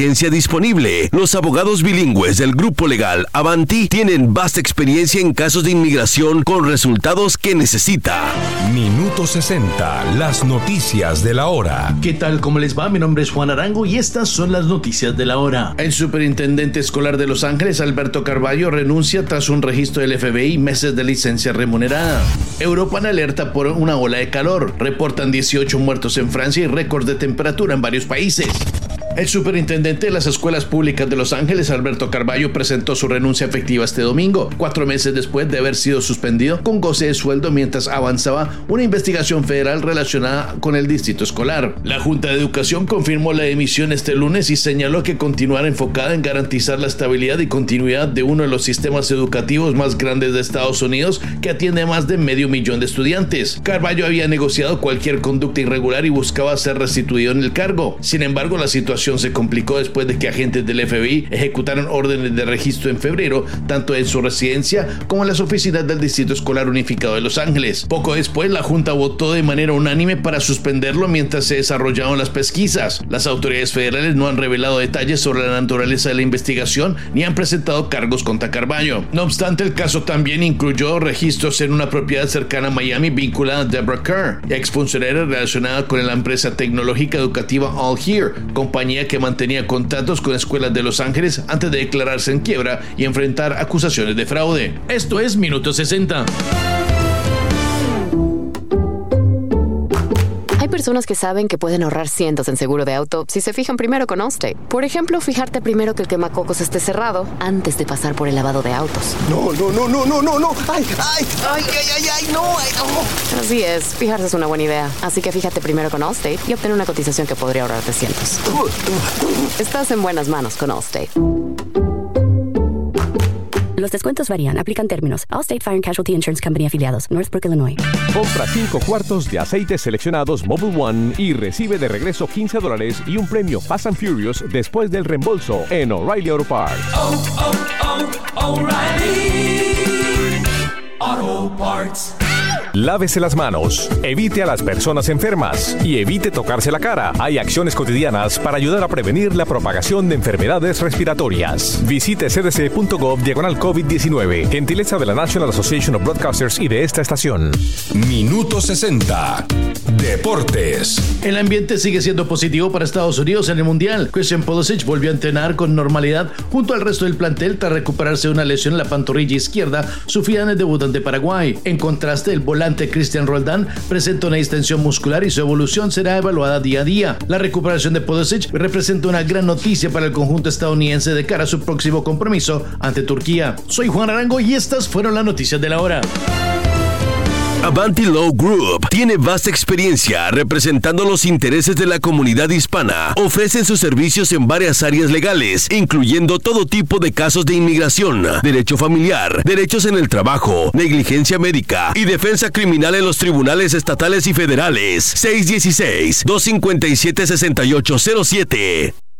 urgencia disponible. Los abogados bilingües del Grupo Legal Avanti tienen vasta experiencia en casos de inmigración con resultados que necesita. Minuto 60, las noticias de la hora. ¿Qué tal? ¿Cómo les va? Mi nombre es Juan Arango y estas son las noticias de la hora. El superintendente escolar de Los Ángeles, Alberto Carballo, renuncia tras un registro del FBI y meses de licencia remunerada. Europa en alerta por una ola de calor. Reportan 18 muertos en Francia y récord de temperatura en varios países. El superintendente de las escuelas públicas de Los Ángeles, Alberto Carballo, presentó su renuncia efectiva este domingo, 4 meses después de haber sido suspendido con goce de sueldo mientras avanzaba una investigación federal relacionada con el distrito escolar. La Junta de Educación confirmó la dimisión este lunes y señaló que continuará enfocada en garantizar la estabilidad y continuidad de uno de los sistemas educativos más grandes de Estados Unidos, que atiende a más de 500,000 de estudiantes. Carballo había negociado cualquier conducta irregular y buscaba ser restituido en el cargo. Sin embargo, la situación se complicó después de que agentes del FBI ejecutaron órdenes de registro en febrero, tanto en su residencia como en las oficinas del Distrito Escolar Unificado de Los Ángeles. Poco después, la Junta votó de manera unánime para suspenderlo mientras se desarrollaban las pesquisas. Las autoridades federales no han revelado detalles sobre la naturaleza de la investigación ni han presentado cargos contra Carballo. No obstante, el caso también incluyó registros en una propiedad cercana a Miami vinculada a Deborah Kerr, exfuncionaria relacionada con la empresa tecnológica educativa All Here, compañía que mantenía contratos con escuelas de Los Ángeles antes de declararse en quiebra y enfrentar acusaciones de fraude. Esto es Minuto 60. Hay personas que saben que pueden ahorrar cientos en seguro de auto si se fijan primero con Allstate. Por ejemplo, fijarte primero que el quemacocos esté cerrado antes de pasar por el lavado de autos. No. ¡Ay, no! Así es, fijarse es una buena idea. Así que fíjate primero con Allstate y obtén una cotización que podría ahorrarte cientos. Estás en buenas manos con Allstate. Los descuentos varían. Aplican términos. Allstate Fire and Casualty Insurance Company afiliados. Northbrook, Illinois. Compra 5 cuartos de aceites seleccionados Mobil One y recibe de regreso $15 y un premio Fast and Furious después del reembolso en O'Reilly Auto Parts. O'Reilly Auto Parts. Lávese las manos, evite a las personas enfermas y evite tocarse la cara. Hay acciones cotidianas para ayudar a prevenir la propagación de enfermedades respiratorias. Visite cdc.gov/COVID-19. Gentileza de la National Association of Broadcasters y de esta estación. Minuto 60, deportes. El ambiente sigue siendo positivo para Estados Unidos en el Mundial. Christian Pulisic volvió a entrenar con normalidad junto al resto del plantel tras recuperarse de una lesión en la pantorrilla izquierda sufrida en el debut ante Paraguay. En contraste, el volante Cristian Roldán presenta una distensión muscular y su evolución será evaluada día a día. La recuperación de Pulisic representa una gran noticia para el conjunto estadounidense de cara a su próximo compromiso ante Turquía. Soy Juan Arango y estas fueron las noticias de la hora. Avanti Law Group tiene vasta experiencia representando los intereses de la comunidad hispana. Ofrecen sus servicios en varias áreas legales, incluyendo todo tipo de casos de inmigración, derecho familiar, derechos en el trabajo, negligencia médica y defensa criminal en los tribunales estatales y federales. 616-257-6807.